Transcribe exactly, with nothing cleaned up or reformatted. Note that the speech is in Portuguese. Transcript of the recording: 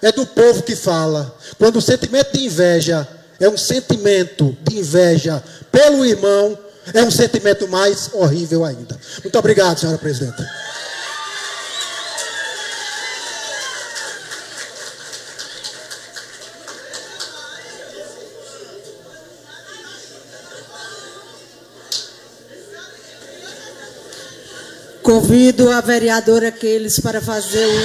é do povo que fala. Quando o sentimento de inveja é um sentimento de inveja pelo irmão, é um sentimento mais horrível ainda. Muito obrigado, senhora presidenta. Convido a vereadora Keles para fazer o